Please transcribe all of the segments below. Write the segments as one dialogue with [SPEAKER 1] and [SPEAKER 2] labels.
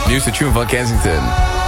[SPEAKER 1] Nieuwste tune van Kensington.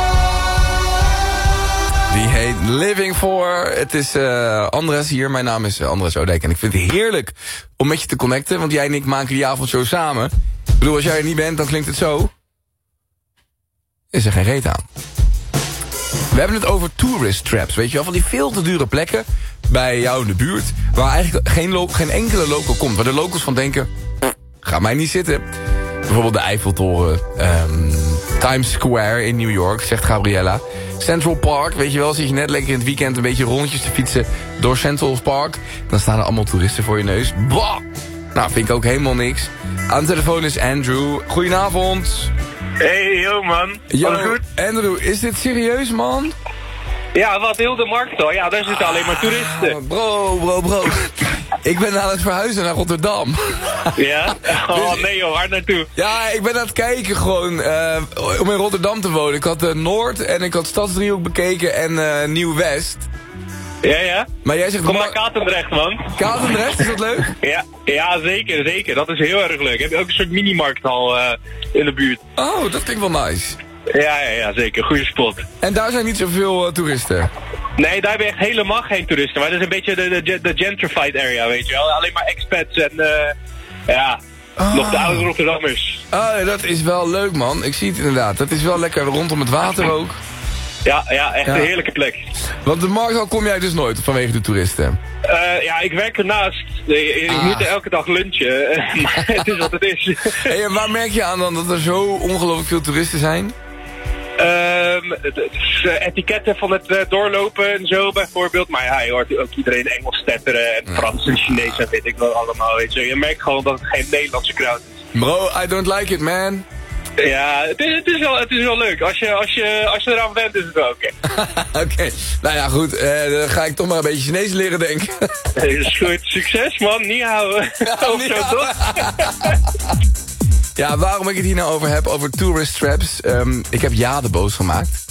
[SPEAKER 1] Die heet Living For. Het is Andres hier. Mijn naam is Andres Oudijk. En ik vind het heerlijk om met je te connecten. Want jij en ik maken die avondshow samen. Ik bedoel, als jij er niet bent, dan klinkt het zo. Is er geen reet aan. We hebben het over tourist traps. Weet je wel, van die veel te dure plekken bij jou in de buurt. Waar eigenlijk geen enkele local komt. Waar de locals van denken, ga mij niet zitten. Bijvoorbeeld de Eiffeltoren. Times Square in New York, zegt Gabriella. Central Park, weet je wel, zit je net lekker in het weekend een beetje rondjes te fietsen door Central Park. Dan staan er allemaal toeristen voor je neus. Bah! Nou, vind ik ook helemaal niks. Aan de telefoon is Andrew. Goedenavond.
[SPEAKER 2] Hey, yo man. Alles goed?
[SPEAKER 1] Andrew, is dit serieus, man?
[SPEAKER 2] Ja, wat heel de markt al. Ja, daar zitten alleen maar toeristen.
[SPEAKER 1] Bro. Ik ben aan het verhuizen naar Rotterdam.
[SPEAKER 2] Ja? Oh nee joh, waar naartoe?
[SPEAKER 1] Ja, ik ben aan het kijken gewoon om in Rotterdam te wonen. Ik had Noord en ik had Stadsdriehoek bekeken en Nieuw-West.
[SPEAKER 2] Ja.
[SPEAKER 1] Maar jij zegt...
[SPEAKER 2] Kom naar Katendrecht, man.
[SPEAKER 1] Katendrecht, is dat leuk?
[SPEAKER 2] Ja, zeker. Dat is heel erg leuk. Heb je ook een soort minimarkthal in de buurt.
[SPEAKER 1] Oh, dat klinkt wel nice.
[SPEAKER 2] Ja, zeker. Goede spot.
[SPEAKER 1] En daar zijn niet zoveel toeristen?
[SPEAKER 2] Nee, daar heb je echt helemaal geen toeristen. Maar dat is een beetje de gentrified area, weet je wel. Alleen maar expats en nog de oude Rotterdammers.
[SPEAKER 1] Oh, dat is wel leuk, man. Ik zie het inderdaad. Dat is wel lekker rondom het water ook.
[SPEAKER 2] Ja, echt een heerlijke plek.
[SPEAKER 1] Want de markthal kom jij dus nooit vanwege de toeristen?
[SPEAKER 2] Ja, ik werk ernaast. Ik moet er elke dag lunchen. Maar het is wat het is.
[SPEAKER 1] Hey, en waar merk je aan dan dat er zo ongelooflijk veel toeristen zijn?
[SPEAKER 2] Etiketten van het doorlopen en zo bijvoorbeeld. Maar ja, je hoort ook iedereen Engels stetteren en Frans en Chinees en weet ik wel allemaal. Weet je. Je merkt gewoon dat het geen Nederlandse crowd is.
[SPEAKER 1] Bro, I don't like it, man.
[SPEAKER 2] Ja, het is wel leuk. Als je eraan bent, is het wel oké.
[SPEAKER 1] Oké. Nou ja, goed. Dan ga ik toch maar een beetje Chinees leren, denk ik.
[SPEAKER 2] Is goed. Succes, man. Niet houden. Of zo, toch?
[SPEAKER 1] Ja, waarom ik het hier nou over heb, over tourist traps. Ik heb Jade boos gemaakt.